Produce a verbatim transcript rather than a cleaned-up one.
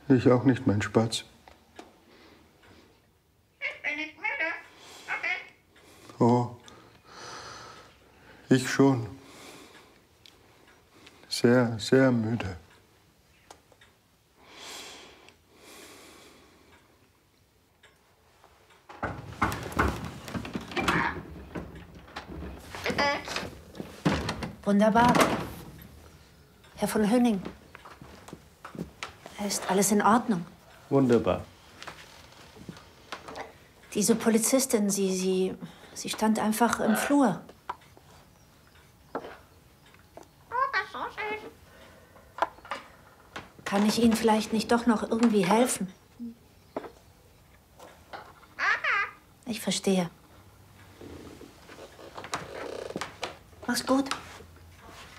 Ich auch nicht, mein Spatz. Ich bin nicht müde. Okay. Oh, ich schon. Sehr, sehr müde. Wunderbar. Herr von Hönning. Ist alles in Ordnung? Wunderbar. Diese Polizistin, sie, sie, sie stand einfach im Flur. Oh, das ist so schön. Kann ich Ihnen vielleicht nicht doch noch irgendwie helfen? Ich verstehe. Mach's gut.